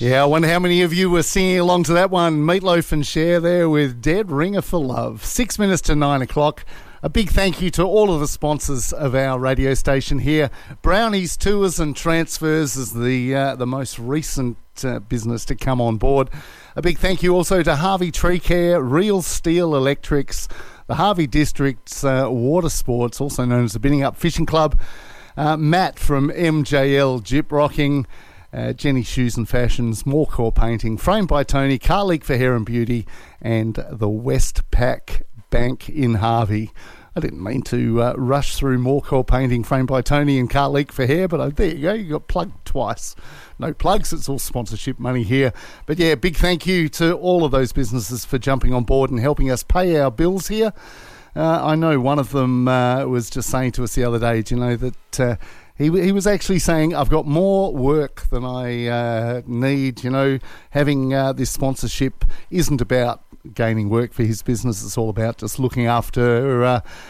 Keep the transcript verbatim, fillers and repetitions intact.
Yeah, I wonder how many of you were singing along to that one. Meatloaf and Cher there with Dead Ringer for Love. Six minutes to nine o'clock. A big thank you to all of the sponsors of our radio station here. Brownies Tours and Transfers is the uh, the most recent uh, business to come on board. A big thank you also to Harvey Tree Care, Real Steel Electrics, the Harvey District's uh, Water Sports, also known as the Binning Up Fishing Club, uh, Matt from M J L Jip Rocking, uh, Jenny Shoes and Fashions, Morecore Painting, Framed by Tony, Car Leak for Hair and Beauty, and the Westpac Bank in Harvey. I didn't mean to uh, rush through Morecore Painting, Framed by Tony, and Car Leak for Hair, but uh, there you go, you got plugged twice. No plugs, it's all sponsorship money here. But yeah, big thank you to all of those businesses for jumping on board and helping us pay our bills here. Uh, I know one of them uh, was just saying to us the other day, do you know, that uh, he he was actually saying, I've got more work than I uh, need. You know, having uh, this sponsorship isn't about gaining work for his business. It's all about just looking after uh,